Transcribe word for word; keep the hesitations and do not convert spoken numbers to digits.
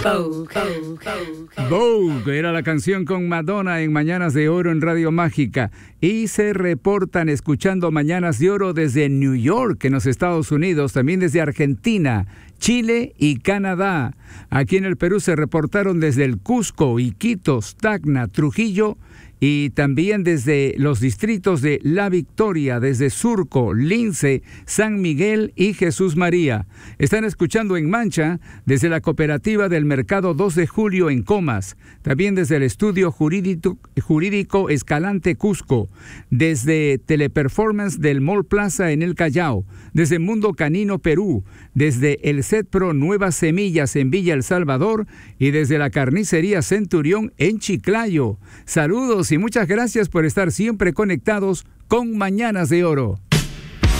Vogue era la canción con Madonna en Mañanas de Oro en Radio Mágica. Y se reportan escuchando Mañanas de Oro desde New York, en los Estados Unidos, también desde Argentina, Chile y Canadá. Aquí en el Perú se reportaron desde el Cusco, Iquitos, Tacna, Trujillo, y también desde los distritos de La Victoria, desde Surco, Lince, San Miguel y Jesús María. Están escuchando en Mancha desde la cooperativa del Mercado dos de Julio en Comas, también desde el estudio jurídico, jurídico Escalante Cusco, desde Teleperformance del Mall Plaza en el Callao, desde Mundo Canino Perú, desde el Setpro Nuevas Semillas en Villa El Salvador y desde la Carnicería Centurión en Chiclayo. Saludos y muchas gracias por estar siempre conectados con Mañanas de Oro.